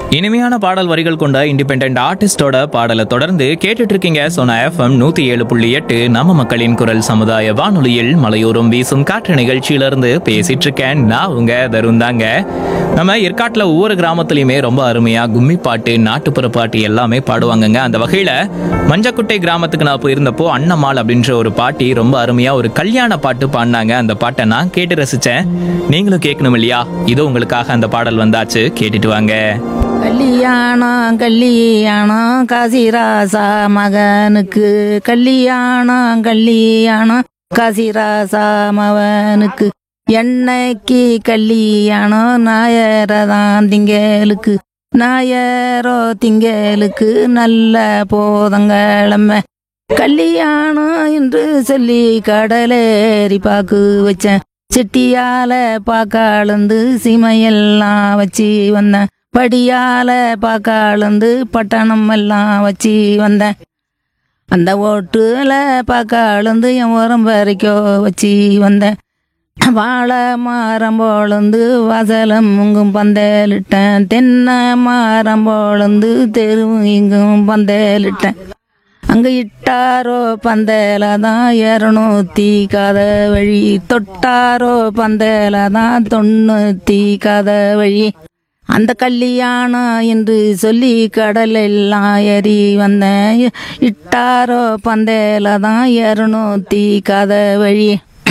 இனிமையான பாடல் வரிகள் கொண்ட இண்டிபெண்டன்ட் ஆர்டிஸ்டோட பாடலை தொடர்ந்து கேட்டுட்டு இருக்கீங்க சோனா எஃப்எம் 107.8 நம்ம மக்களின் குரல் சமுதாய வானொலியில் மலையோரம் வீசும் காற்று நிகழ்ச்சியிலிருந்து பேசிட்டு இருக்கேன். நான் உங்க தருண் தாங்க. நம்ம ஏற்காட்டில் ஒவ்வொரு கிராமத்துலையுமே ரொம்ப அருமையா கும்மி பாட்டு, நாட்டுப்புற பாட்டு எல்லாமே பாடுவாங்கங்க. அந்த வகையில மஞ்சக்குட்டை கிராமத்துக்கு நான் போயிருந்தப்போ அன்னம்மாள் அப்படின்ற ஒரு பாட்டி ரொம்ப அருமையா ஒரு கல்யாண பாட்டு பாடினாங்க. அந்த பாட்டை நான் கேட்டு ரசிச்சேன். நீங்களும் கேட்கணும் இல்லையா? இதோ உங்களுக்காக அந்த பாடல் வந்தாச்சு, கேட்டுட்டு வாங்க. கல்யாணம் கல்யாணம் காசிராசா மகனுக்கு, கல்யாணம் கல்யாணம் காசிராசா மகனுக்கு, என்னைக்கு கல்யாணம் ஞாயிறதான் திங்களுக்கு, ஞாயிறோ திங்களுக்கு நல்ல போதங்கிழமை, கல்யாணம் என்று சொல்லி கடலேறி பாக்கு வச்சேன், செட்டியால பாக்காளந்து சீமையெல்லாம் வச்சு வந்தேன், படியால பாக்காளந்து பட்டணம் எல்லாம் வச்சு வந்தேன், அந்த ஓட்டுல பாக்காளந்து என் உரம் வரைக்கும் வச்சு வந்தேன், வாழை மரம் போலந்து வாசலம் இங்கும் பந்தலிட்டேன், தென்னை மரம் போலந்து தெருவும் இங்கும் பந்தலிட்டேன், அங்க இட்டாரோ பந்தலதான் 200 காத வழி, தொட்டாரோ பந்தலதான் 90 காத வழி, அந்த கல்யாணம் என்று சொல்லி கடல் எல்லாம் ஏறி வந்தேன், இட்டாரோ பந்தலதான் 200 காத வழி,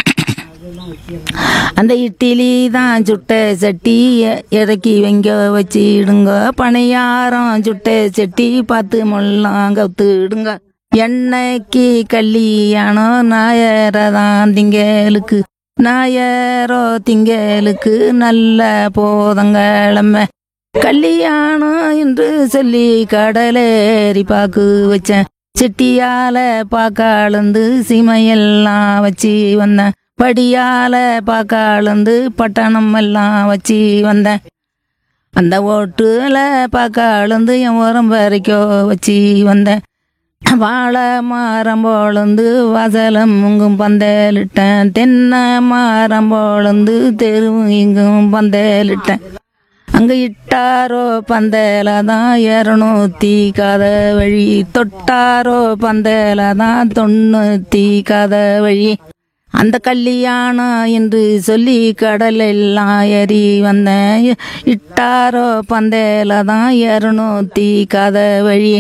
அந்த இட்லி தான் சுட்ட சட்டி இறக்கி வைங்க வச்சிடுங்க, பணியாரம் சுட்ட சட்டி 10 முல்லாம் கவுத்துடுங்க, என்னைக்கு கல்யாணம் ஞாயிறதான் திங்களுக்கு, ஞாயிறோ திங்களுக்கு நல்ல போதங்கிழமை, கல்யாணம் என்று சொல்லி கடலேறி பாக்கு வச்சேன், செட்டியால பாக்காளந்து சீமையெல்லாம் வச்சு வந்தேன், படியால பாக்காளந்து பட்டணம் எல்லாம் வச்சு வந்தேன், அந்த ஓட்டுல பாக்காளந்து என் உரம் வரைக்கும் வச்சு வந்தேன், வாழை மரம் போலந்து வாசலம் இங்கும் பந்தலிட்டேன், தென்னை மரம் போலந்து தெருவும் இங்கும் பந்தலிட்டேன், அங்க இட்டாரோ பந்தலதான் 200 காத வழி, தொட்டாரோ பந்தலதான் 90 காத வழி, அந்த கல்யாணம் என்று சொல்லி கடல் எல்லாம் ஏறி வந்தேன், இட்டாரோ பந்தலதான் 200 காத வழி,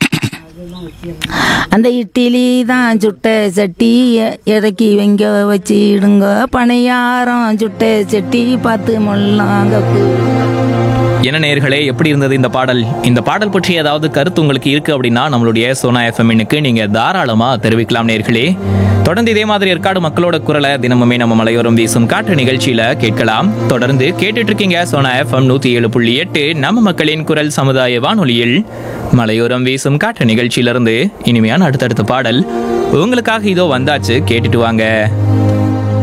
அந்த இட்லி தான் சுட்ட சட்டி இறக்கி வைங்க வச்சிடுங்க, பணியாரம் சுட்ட சட்டி 10 முல்லாம் கப்பு. என்ன நேயர்களே, எப்படி இருந்தது இந்த பாடல்? இந்த பாடல் பற்றி ஏதாவது கருத்து உங்களுக்கு இருக்கு அப்படின்னா நம்மளுடைய சோனா எஃப்எம்னுக்கு நீங்க தாராளமா தெரிவிக்கலாம் நேயர்களே. தொடர்ந்து இதே மாதிரி ஏற்காடு மக்களோட குரலை தினமுமே நம்ம மலையோரம் வீசும் காற்று நிகழ்ச்சியில கேட்கலாம். தொடர்ந்து கேட்டுட்டு இருக்கீங்க சோனா எஃப்எம் 107.8 நம்ம மக்களின் குரல் சமுதாய வானொலியில் மலையோரம் வீசும் காற்று நிகழ்ச்சியிலிருந்து இனிமையான அடுத்தடுத்த பாடல் உங்களுக்காக இதோ வந்தாச்சு, கேட்டுட்டு வாங்க.